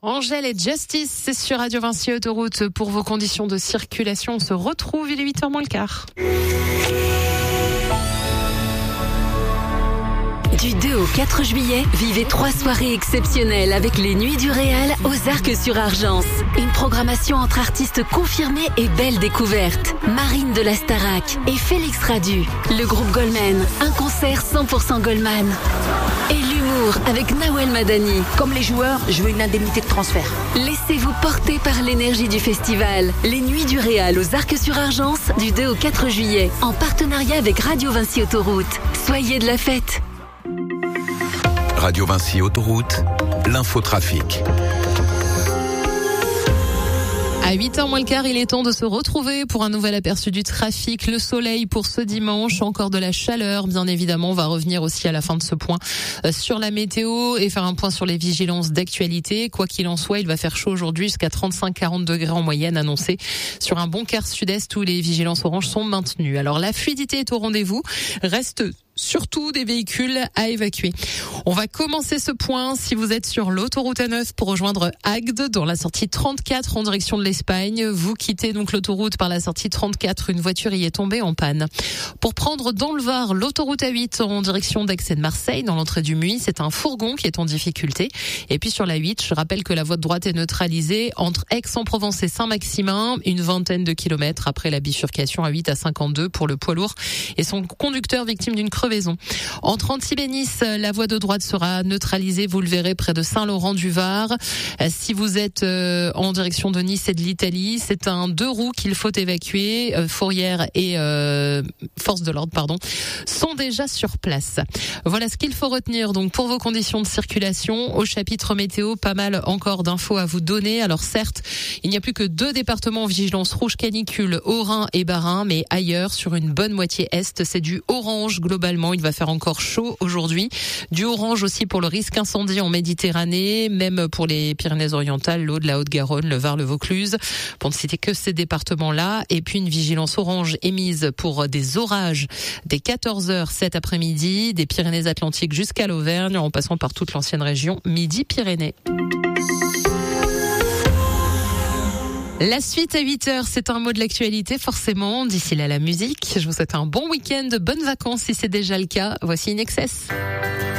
Angèle et Justice, c'est sur Radio Vinci Autoroute. Pour vos conditions de circulation, on se retrouve, il est 8h moins le quart. Du 2 au 4 juillet, vivez 3 soirées exceptionnelles avec les Nuits du Réal aux Arcs-sur-Argence. Une programmation entre artistes confirmés et belles découvertes. Marine de la Starac et Félix Radu. Le groupe Goldman, un concert 100% Goldman. Et l'humour avec Nawel Madani. Comme les joueurs, je veux une indemnité de transfert. Laissez-vous porter par l'énergie du festival. Les Nuits du Réal aux Arcs-sur-Argence du 2 au 4 juillet. En partenariat avec Radio Vinci Autoroute. Soyez de la fête. Radio Vinci Autoroute, l'infotrafic. À 8h moins le quart, il est temps de se retrouver pour un nouvel aperçu du trafic. Le soleil pour ce dimanche, encore de la chaleur, bien évidemment. On va revenir aussi à la fin de ce point sur la météo et faire un point sur les vigilances d'actualité. Quoi qu'il en soit, il va faire chaud aujourd'hui jusqu'à 35-40 degrés en moyenne annoncé sur un bon quart sud-est où les vigilances oranges sont maintenues. Alors la fluidité est au rendez-vous. Reste surtout des véhicules à évacuer. On va commencer ce point si vous êtes sur l'autoroute A9 pour rejoindre Agde dans la sortie 34 en direction de l'Espagne. Vous quittez donc l'autoroute par la sortie 34. Une voiture y est tombée en panne. pour prendre dans le Var l'autoroute A8 en direction d'Aix et de Marseille dans l'entrée du Muy. C'est un fourgon qui est en difficulté. Et puis sur la 8, je rappelle que la voie de droite est neutralisée entre Aix-en-Provence et Saint-Maximin, une vingtaine de kilomètres après la bifurcation A8 à 52 pour le poids lourd et son conducteur victime d'une crevaison. Entre Antibes et Nice, la voie de droite sera neutralisée, vous le verrez, près de Saint-Laurent-du-Var. Si vous êtes en direction de Nice et de l'Italie, c'est un 2 roues qu'il faut évacuer. Fourrière et force de l'ordre, sont déjà sur place. Voilà ce qu'il faut retenir donc pour vos conditions de circulation. Au chapitre météo, pas mal encore d'infos à vous donner. Alors certes, il n'y a plus que 2 départements en vigilance rouge canicule, Haut-Rhin et Bas-Rhin, mais ailleurs, sur une bonne moitié est, c'est du orange globalement. Il va faire encore chaud aujourd'hui. Du orange aussi pour le risque incendie en Méditerranée, même pour les Pyrénées-Orientales, l'Aude, la Haute-Garonne, le Var, le Vaucluse, pour ne citer que ces départements-là. Et puis une vigilance orange émise pour des orages dès 14h cet après-midi, des Pyrénées-Atlantiques jusqu'à l'Auvergne, en passant par toute l'ancienne région Midi-Pyrénées. La suite à 8h, c'est un mot de l'actualité forcément. D'ici là, la musique. Je vous souhaite un bon week-end, de bonnes vacances si c'est déjà le cas. Voici In Excess.